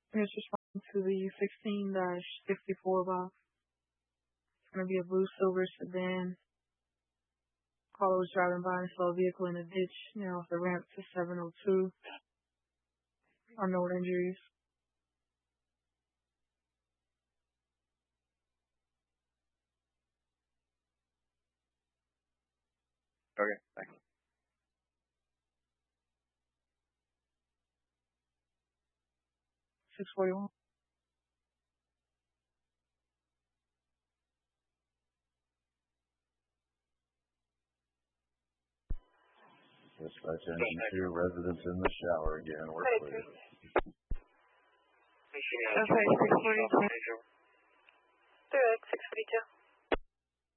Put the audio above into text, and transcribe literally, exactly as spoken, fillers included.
It's responding to the sixteen sixty-four box. It's going to be a blue silver sedan. Caller was driving by and saw a vehicle in a ditch near off the ramp to seven oh two. Unknown injuries. Okay, thanks. six forty-one. Dispatch engine two, residents in the shower again. We're clear. Okay, six forty-two. Direct, six forty-two.